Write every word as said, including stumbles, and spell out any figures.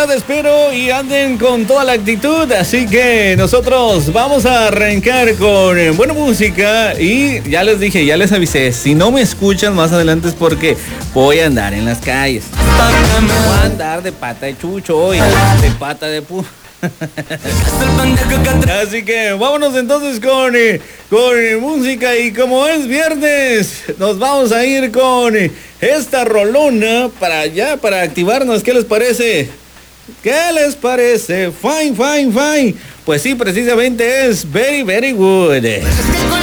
tarde, espero y anden con toda la actitud. Así que nosotros vamos a arrancar con eh, buena música. Y ya les dije, ya les avisé, si no me escuchan más adelante es porque voy a andar en las calles. Voy a andar de pata de chucho hoy, de pata de pu... Así que vámonos entonces con, eh, con eh, música. Y como es viernes, nos vamos a ir con eh, esta rolona para allá, para activarnos. ¿Qué les parece? ¿Qué les parece? Fine, fine, fine. Pues sí, precisamente es Very, Very Good.